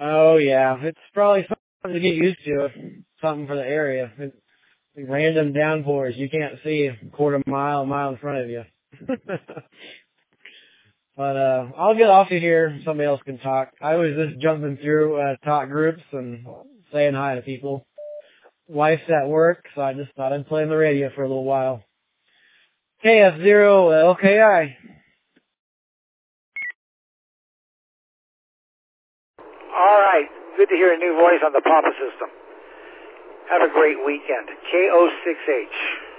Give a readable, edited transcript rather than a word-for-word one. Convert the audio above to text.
Oh yeah, it's probably something to get used to. Something for the area. It's random downpours. You can't see a quarter mile in front of you. But I'll get off of here. Somebody else can talk. I was just jumping through talk groups and saying hi to people. Wife's at work, so I just thought I'd play on the radio for a little while. KF0LKI. All right. Good to hear a new voice on the Papa system. Have a great weekend. KO6H.